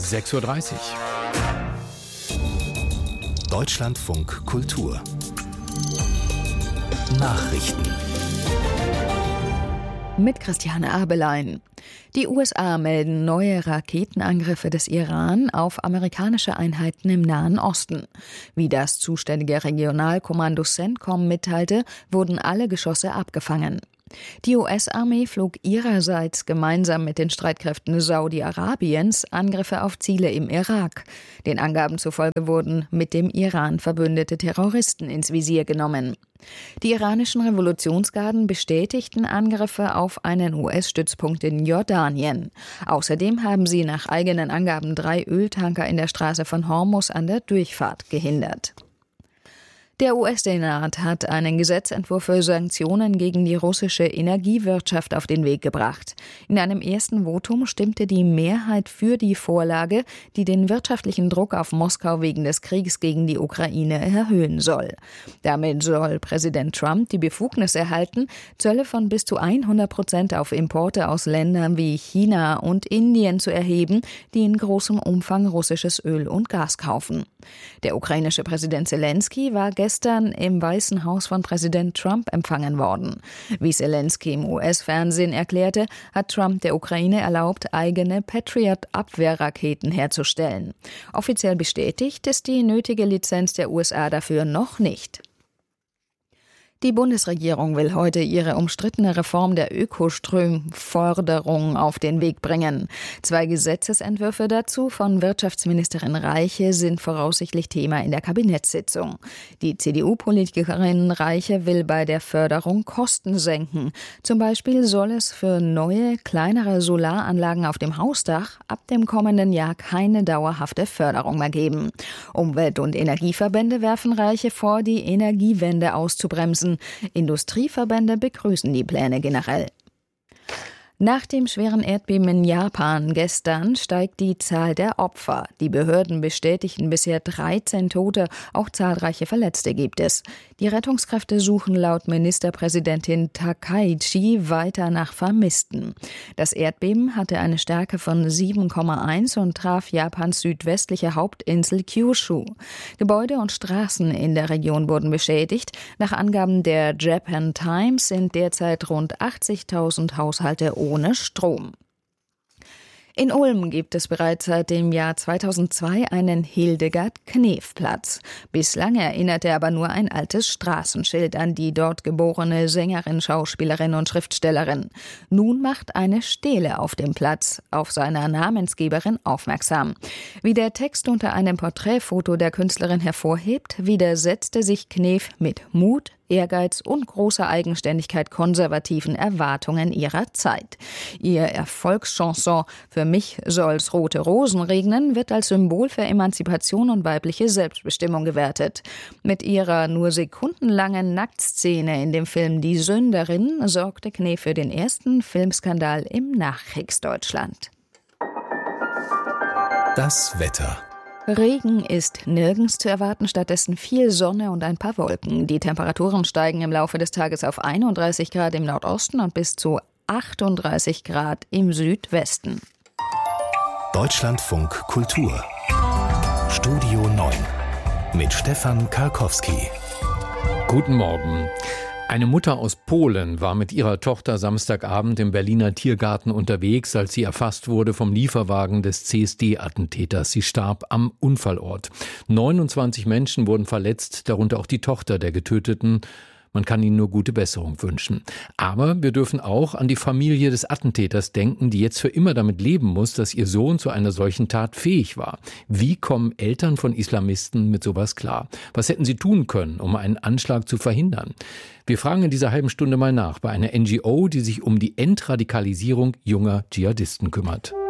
6:30 Uhr. Deutschlandfunk Kultur Nachrichten mit Christiane Abelein. Die USA melden neue Raketenangriffe des Iran auf amerikanische Einheiten im Nahen Osten. Wie das zuständige Regionalkommando CENTCOM mitteilte, wurden alle Geschosse abgefangen. Die US-Armee flog ihrerseits gemeinsam mit den Streitkräften Saudi-Arabiens Angriffe auf Ziele im Irak. Den Angaben zufolge wurden mit dem Iran verbündete Terroristen ins Visier genommen. Die iranischen Revolutionsgarden bestätigten Angriffe auf einen US-Stützpunkt in Jordanien. Außerdem haben sie nach eigenen Angaben 3 Öltanker in der Straße von Hormuz an der Durchfahrt gehindert. Der US-Senat hat einen Gesetzentwurf für Sanktionen gegen die russische Energiewirtschaft auf den Weg gebracht. In einem ersten Votum stimmte die Mehrheit für die Vorlage, die den wirtschaftlichen Druck auf Moskau wegen des Kriegs gegen die Ukraine erhöhen soll. Damit soll Präsident Trump die Befugnis erhalten, Zölle von bis zu 100% auf Importe aus Ländern wie China und Indien zu erheben, die in großem Umfang russisches Öl und Gas kaufen. Der ukrainische Präsident Zelensky war gestern im Weißen Haus von Präsident Trump empfangen worden. Wie Zelensky im US-Fernsehen erklärte, hat Trump der Ukraine erlaubt, eigene Patriot-Abwehrraketen herzustellen. Offiziell bestätigt ist die nötige Lizenz der USA dafür noch nicht. Die Bundesregierung will heute ihre umstrittene Reform der Ökostromförderung auf den Weg bringen. 2 Gesetzesentwürfe dazu von Wirtschaftsministerin Reiche sind voraussichtlich Thema in der Kabinettssitzung. Die CDU-Politikerin Reiche will bei der Förderung Kosten senken. Zum Beispiel soll es für neue, kleinere Solaranlagen auf dem Hausdach ab dem kommenden Jahr keine dauerhafte Förderung mehr geben. Umwelt- und Energieverbände werfen Reiche vor, die Energiewende auszubremsen. Industrieverbände begrüßen die Pläne generell. Nach dem schweren Erdbeben in Japan gestern steigt die Zahl der Opfer. Die Behörden bestätigten bisher 13 Tote, auch zahlreiche Verletzte gibt es. Die Rettungskräfte suchen laut Ministerpräsidentin Takaichi weiter nach Vermissten. Das Erdbeben hatte eine Stärke von 7,1 und traf Japans südwestliche Hauptinsel Kyushu. Gebäude und Straßen in der Region wurden beschädigt. Nach Angaben der Japan Times sind derzeit rund 80.000 Haushalte ohne Strom. In Ulm gibt es bereits seit dem Jahr 2002 einen Hildegard-Knef-Platz. Bislang erinnerte aber nur ein altes Straßenschild an die dort geborene Sängerin, Schauspielerin und Schriftstellerin. Nun macht eine Stele auf dem Platz auf seiner Namensgeberin aufmerksam. Wie der Text unter einem Porträtfoto der Künstlerin hervorhebt, widersetzte sich Knef mit Mut, Ehrgeiz und großer Eigenständigkeit konservativen Erwartungen ihrer Zeit. Ihr Erfolgschanson »Für mich soll's rote Rosen regnen« wird als Symbol für Emanzipation und weibliche Selbstbestimmung gewertet. Mit ihrer nur sekundenlangen Nacktszene in dem Film »Die Sünderin« sorgte Knef für den ersten Filmskandal im Nachkriegsdeutschland. Das Wetter. Regen ist nirgends zu erwarten, stattdessen viel Sonne und ein paar Wolken. Die Temperaturen steigen im Laufe des Tages auf 31 Grad im Nordosten und bis zu 38 Grad im Südwesten. Deutschlandfunk Kultur Studio 9 mit Stefan Karkowski. Guten Morgen. Eine Mutter aus Polen war mit ihrer Tochter Samstagabend im Berliner Tiergarten unterwegs, als sie erfasst wurde vom Lieferwagen des CSD-Attentäters. Sie starb am Unfallort. 29 Menschen wurden verletzt, darunter auch die Tochter der Getöteten. Man kann ihnen nur gute Besserung wünschen. Aber wir dürfen auch an die Familie des Attentäters denken, die jetzt für immer damit leben muss, dass ihr Sohn zu einer solchen Tat fähig war. Wie kommen Eltern von Islamisten mit sowas klar? Was hätten sie tun können, um einen Anschlag zu verhindern? Wir fragen in dieser halben Stunde mal nach bei einer NGO, die sich um die Entradikalisierung junger Dschihadisten kümmert.